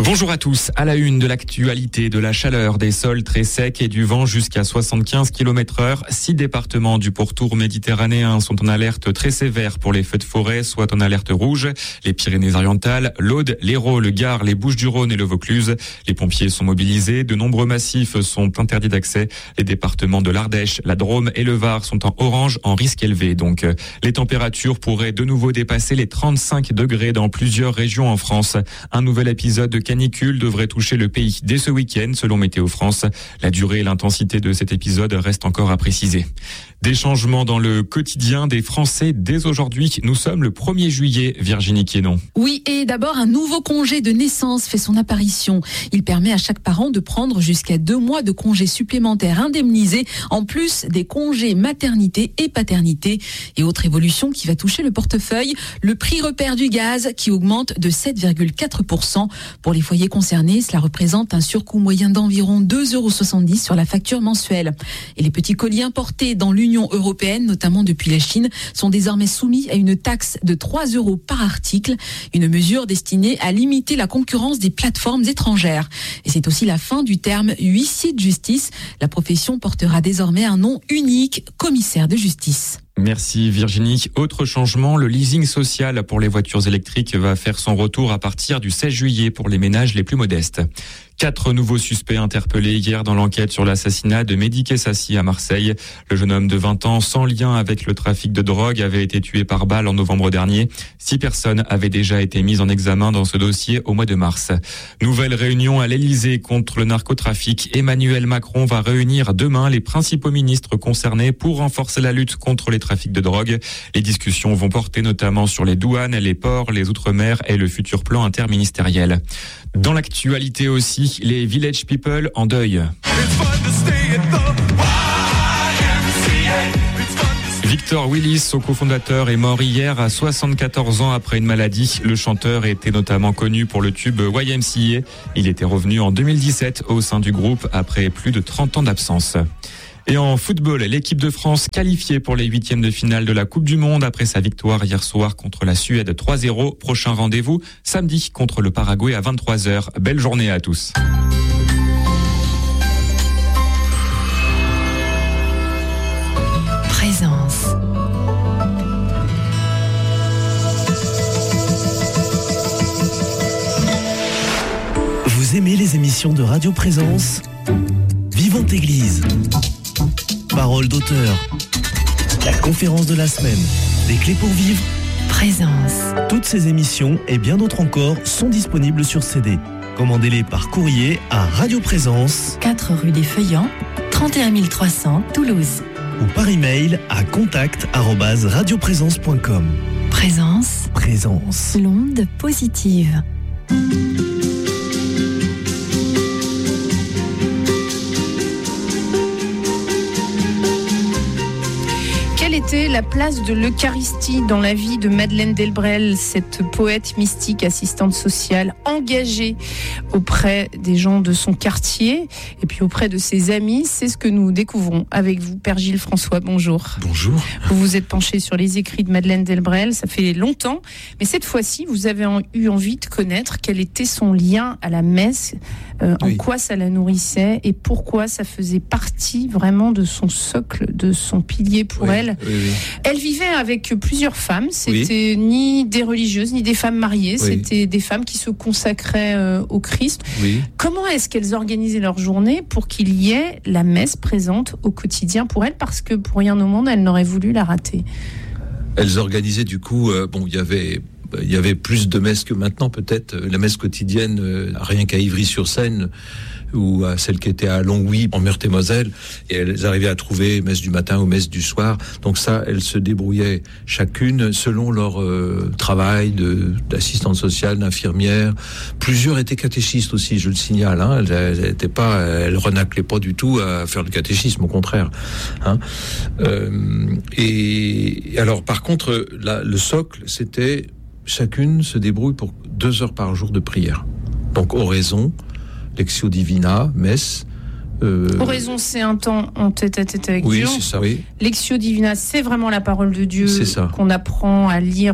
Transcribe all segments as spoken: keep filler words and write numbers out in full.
Bonjour à tous. À la une de l'actualité, de la chaleur, des sols très secs et du vent jusqu'à soixante-quinze kilomètres heure. Six départements du pourtour méditerranéen sont en alerte très sévère pour les feux de forêt, soit en alerte rouge. Les Pyrénées-Orientales, l'Aude, l'Hérault, le Gard, les Bouches-du-Rhône et le Vaucluse. Les pompiers sont mobilisés. De nombreux massifs sont interdits d'accès. Les départements de l'Ardèche, la Drôme et le Var sont en orange, en risque élevé. Donc, les températures pourraient de nouveau dépasser les trente-cinq degrés dans plusieurs régions en France. Un nouvel épisode de canicule devrait toucher le pays dès ce week-end, selon Météo France. La durée et l'intensité de cet épisode restent encore à préciser. Des changements dans le quotidien des Français dès aujourd'hui. Nous sommes le premier juillet, Virginie Quénon. Oui, et d'abord, un nouveau congé de naissance fait son apparition. Il permet à chaque parent de prendre jusqu'à deux mois de congés supplémentaires indemnisés, en plus des congés maternité et paternité. Et autre évolution qui va toucher le portefeuille, le prix repère du gaz qui augmente de sept virgule quatre pour cent. Pour les foyers concernés, cela représente un surcoût moyen d'environ deux euros soixante-dix sur la facture mensuelle. Et les petits colis importés dans l'Union européenne, notamment depuis la Chine, sont désormais soumis à une taxe de trois euros par article, une mesure destinée à limiter la concurrence des plateformes étrangères. Et c'est aussi la fin du terme huissier de justice. La profession portera désormais un nom unique, commissaire de justice. Merci Virginie. Autre changement, le leasing social pour les voitures électriques va faire son retour à partir du seize juillet pour les ménages les plus modestes. Quatre nouveaux suspects interpellés hier dans l'enquête sur l'assassinat de Mehdi Kessassi à Marseille. Le jeune homme de vingt ans, sans lien avec le trafic de drogue, avait été tué par balle en novembre dernier. Six personnes avaient déjà été mises en examen dans ce dossier au mois de mars. Nouvelle réunion à l'Elysée contre le narcotrafic. Emmanuel Macron va réunir demain les principaux ministres concernés pour renforcer la lutte contre les trafics de drogue. Les discussions vont porter notamment sur les douanes, les ports, les outre-mer et le futur plan interministériel. Dans l'actualité aussi, les Village People en deuil. Victor Willis, son cofondateur, est mort hier à soixante-quatorze ans après une maladie. Le chanteur était notamment connu pour le tube Y M C A. Il était revenu en deux mille dix-sept au sein du groupe après plus de trente ans d'absence. Et en football, l'équipe de France qualifiée pour les huitièmes de finale de la Coupe du Monde après sa victoire hier soir contre la Suède trois zéro. Prochain rendez-vous samedi contre le Paraguay à vingt-trois heures. Belle journée à tous. Présence. Vous aimez les émissions de Radio Présence ? Vivante Église. Parole d'auteur. La conférence de la semaine. Des clés pour vivre. Présence. Toutes ces émissions et bien d'autres encore sont disponibles sur C D. Commandez-les par courrier à Radio Présence, quatre rue des Feuillants, trente et un mille trois cents, Toulouse. Ou par email à contact arobase radioprésence point com. Présence. Présence. L'onde positive. Quelle était la place de l'Eucharistie dans la vie de Madeleine Delbrel, cette poète mystique, assistante sociale, engagée auprès des gens de son quartier et puis auprès de ses amis? C'est ce que nous découvrons avec vous, Père Gilles François. Bonjour. Bonjour. Vous vous êtes penché sur les écrits de Madeleine Delbrel, ça fait longtemps, mais cette fois-ci, vous avez eu envie de connaître quel était son lien à la messe, euh, oui. En quoi ça la nourrissait et pourquoi ça faisait partie vraiment de son socle, de son pilier pour oui. elle. Oui, oui. Elle vivait avec plusieurs femmes, c'était oui. ni des religieuses, ni des femmes mariées, oui. C'était des femmes qui se consacraient euh, au Christ. Oui. Comment est-ce qu'elles organisaient leur journée pour qu'il y ait la messe présente au quotidien pour elles, parce que pour rien au monde, elles n'auraient voulu la rater? Elles organisaient du coup, euh, bon, il y avait... Il y avait plus de messes que maintenant, peut-être. La messe quotidienne, euh, rien qu'à Ivry-sur-Seine, ou à celle qui était à Longwy, en Meurthe-et-Moselle, et elles arrivaient à trouver messe du matin ou messe du soir. Donc ça, elles se débrouillaient chacune selon leur euh, travail de, d'assistante sociale, d'infirmière. Plusieurs étaient catéchistes aussi, je le signale. Hein. Elles, elles étaient pas, elles renaclaient pas du tout à faire le catéchisme, au contraire. Hein. Euh, et alors, par contre, la, le socle, c'était chacune se débrouille pour deux heures par jour de prière. Donc, oraison, Lectio Divina, messe. Euh... Oraison, c'est un temps en tête à tête avec oui, Dieu. Oui, c'est ça, oui. Lectio Divina, c'est vraiment la parole de Dieu c'est ça. Qu'on apprend à lire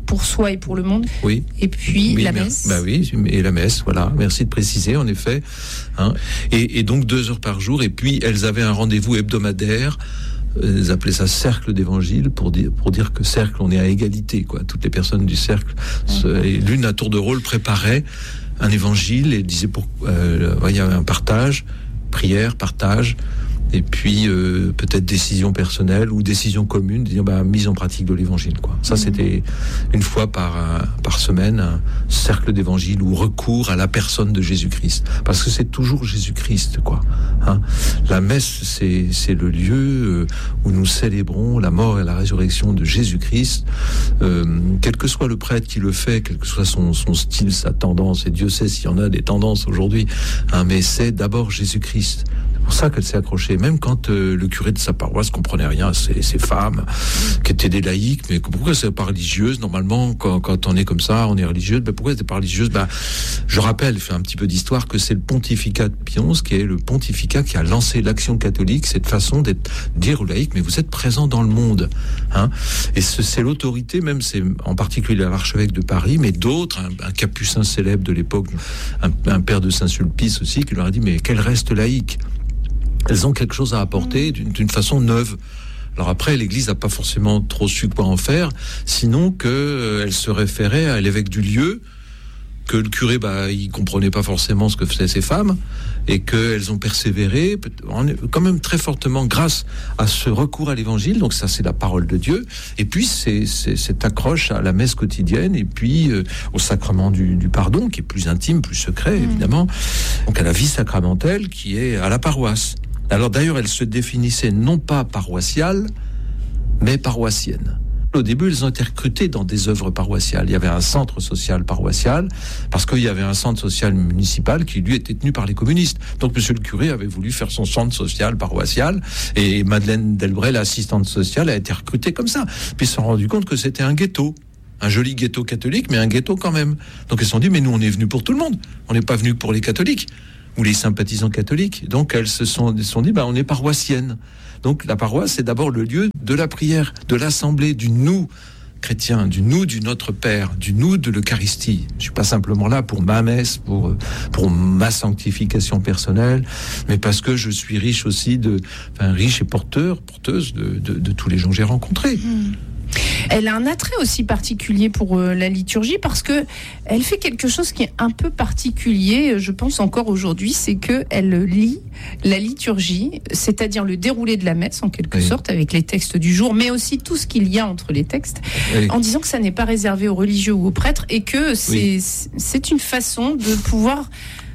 pour soi et pour le monde. Oui. Et puis oui, la mais, messe. Bah oui, et la messe, voilà. Merci de préciser, en effet. Hein. Et, et donc deux heures par jour. Et puis elles avaient un rendez-vous hebdomadaire. Elles appelaient ça cercle d'évangile pour dire pour dire que cercle, on est à égalité, quoi. Toutes les personnes du cercle, se, et l'une à tour de rôle préparait un évangile et disait pour, euh, il y avait un partage, prière, partage. Et puis euh, peut-être décision personnelle ou décision commune, de dire bah, mise en pratique de l'évangile, quoi. Ça, mmh. c'était une fois par euh, par semaine un cercle d'évangile ou recours à la personne de Jésus-Christ, parce que c'est toujours Jésus-Christ, quoi. Hein. La messe, c'est c'est le lieu euh, où nous célébrons la mort et la résurrection de Jésus-Christ. Euh, quel que soit le prêtre qui le fait, quel que soit son son style, sa tendance, et Dieu sait s'il y en a des tendances aujourd'hui, hein, mais c'est d'abord Jésus-Christ. C'est pour ça qu'elle s'est accrochée. Même quand euh, le curé de sa paroisse comprenait rien, ces, ces femmes qui étaient des laïcs, mais pourquoi c'est pas religieuse? Normalement, quand, quand on est comme ça, on est religieuse. Ben pourquoi c'est pas religieuse? Ben, je rappelle, fais un petit peu d'histoire, que c'est le pontificat de Pie onze qui est le pontificat qui a lancé l'action catholique, cette façon d'être, dire aux laïcs, mais vous êtes présents dans le monde, hein. Et ce, c'est l'autorité, même c'est en particulier l'archevêque de Paris, mais d'autres, un, un capucin célèbre de l'époque, un, un père de Saint-Sulpice aussi, qui leur a dit, mais quel reste laïque? Elles ont quelque chose à apporter d'une, d'une façon neuve. Alors après, l'Église n'a pas forcément trop su quoi en faire, sinon qu'elle euh, se référait à l'évêque du lieu, que le curé, bah, il comprenait pas forcément ce que faisaient ces femmes, et qu'elles ont persévéré, quand même très fortement, grâce à ce recours à l'Évangile. Donc ça, c'est la parole de Dieu. Et puis, c'est, c'est cette accroche à la messe quotidienne, et puis euh, au sacrement du, du pardon, qui est plus intime, plus secret, mmh. évidemment. Donc à la vie sacramentelle, qui est à la paroisse. Alors d'ailleurs, elle se définissait non pas paroissiale, mais paroissienne. Au début, elles ont été recrutées dans des œuvres paroissiales. Il y avait un centre social paroissial, parce qu'il y avait un centre social municipal qui, lui, était tenu par les communistes. Donc, monsieur le curé avait voulu faire son centre social paroissial, et Madeleine Delbrel, l'assistante sociale, a été recrutée comme ça. Puis ils se sont rendus compte que c'était un ghetto. Un joli ghetto catholique, mais un ghetto quand même. Donc, ils se sont dit, mais nous, on est venus pour tout le monde. On n'est pas venus pour les catholiques ou les sympathisants catholiques. Donc, elles se sont, se sont dit, bah, on est paroissiennes. Donc, la paroisse, c'est d'abord le lieu de la prière, de l'assemblée, du nous chrétien, du nous du Notre Père, du nous de l'Eucharistie. Je suis pas simplement là pour ma messe, pour, pour ma sanctification personnelle, mais parce que je suis riche aussi de, enfin, riche et porteur, porteuse de, de, de tous les gens que j'ai rencontrés. Mmh. Elle a un attrait aussi particulier pour euh, la liturgie, parce que elle fait quelque chose qui est un peu particulier, je pense encore aujourd'hui, c'est que elle lit la liturgie, c'est-à-dire le déroulé de la messe en quelque oui. sorte, avec les textes du jour, mais aussi tout ce qu'il y a entre les textes, oui. en disant que ça n'est pas réservé aux religieux ou aux prêtres, et que c'est, oui. c'est une façon de pouvoir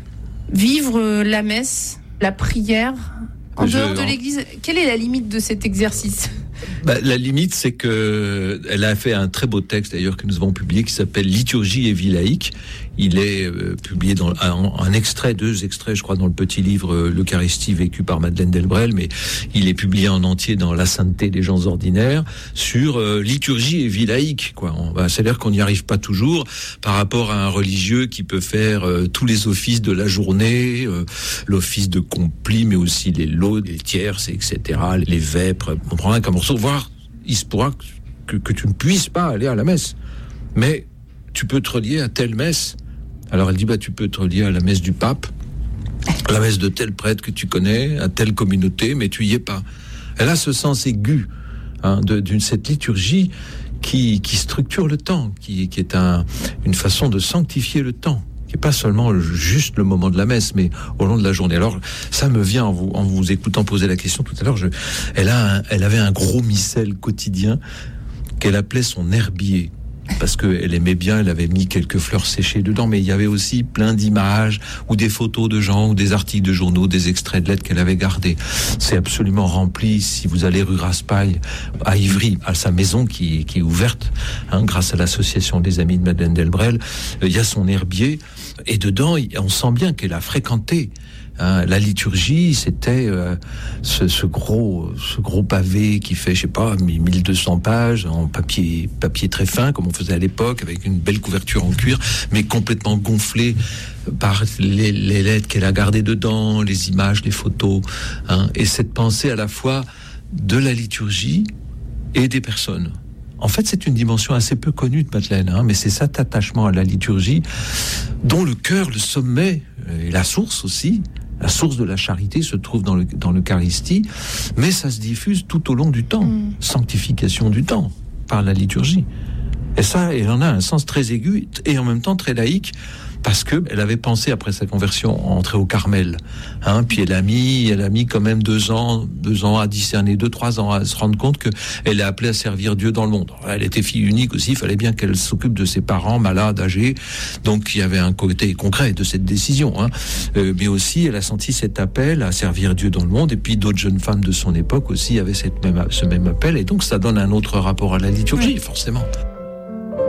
vivre la messe, la prière en je, dehors de l'église. Quelle est la limite de cet exercice ? Bah, la limite, c'est que elle a fait un très beau texte d'ailleurs que nous avons publié qui s'appelle Liturgie et vie laïque. Il est euh, publié dans un, un extrait, deux extraits, je crois, dans le petit livre euh, L'Eucharistie vécu par Madeleine Delbrel, mais il est publié en entier dans La sainteté des gens ordinaires sur euh, liturgie et vie laïque, quoi. On, bah, c'est-à-dire qu'on n'y arrive pas toujours par rapport à un religieux qui peut faire euh, tous les offices de la journée, euh, l'office de compli, mais aussi les laudes, les tierces, et cetera, les vêpres. On prend un comme morceau, voire il se pourra que, que tu ne puisses pas aller à la messe, mais tu peux te relier à telle messe. Alors elle dit, bah, tu peux te relier à la messe du pape, à la messe de tel prêtre que tu connais, à telle communauté, mais tu y es pas. Elle a ce sens aigu, hein, de, d'une cette liturgie qui, qui structure le temps, qui, qui est un, une façon de sanctifier le temps, qui est pas seulement juste le moment de la messe, mais au long de la journée. Alors ça me vient en vous, en vous écoutant poser la question tout à l'heure. Je, elle a, un, elle avait un gros missel quotidien qu'elle appelait son herbier. Parce qu'elle aimait bien, elle avait mis quelques fleurs séchées dedans, mais il y avait aussi plein d'images, ou des photos de gens, ou des articles de journaux, des extraits de lettres qu'elle avait gardés. C'est absolument rempli. Si vous allez rue Raspail, à Ivry, à sa maison qui, qui est ouverte, hein, grâce à l'association des Amis de Madeleine Delbrel, il y a son herbier, et dedans, on sent bien qu'elle a fréquenté. Hein, la liturgie, c'était euh, ce, ce gros, ce gros pavé qui fait, je sais pas, mille deux cents pages en papier, papier très fin, comme on faisait à l'époque, avec une belle couverture en cuir, mais complètement gonflée par les, les lettres qu'elle a gardées dedans, les images, les photos, hein, et cette pensée à la fois de la liturgie et des personnes. En fait, c'est une dimension assez peu connue de Madeleine, hein, mais c'est cet attachement à la liturgie dont le cœur, le sommet et la source aussi. La source de la charité se trouve dans, le, dans l'Eucharistie, mais ça se diffuse tout au long du temps. Mmh. Sanctification du temps par la liturgie. Et ça, elle en a un sens très aigu et en même temps très laïque, parce que elle avait pensé, après sa conversion, entrer au Carmel. Hein, puis elle a mis, elle a mis quand même deux ans, deux ans à discerner, deux, trois ans à se rendre compte qu'elle est appelée à servir Dieu dans le monde. Elle était fille unique aussi, il fallait bien qu'elle s'occupe de ses parents malades, âgés. Donc il y avait un côté concret de cette décision. Hein. Euh, mais aussi, elle a senti cet appel à servir Dieu dans le monde. Et puis d'autres jeunes femmes de son époque aussi avaient cette même, ce même appel. Et donc ça donne un autre rapport à la liturgie, oui. forcément.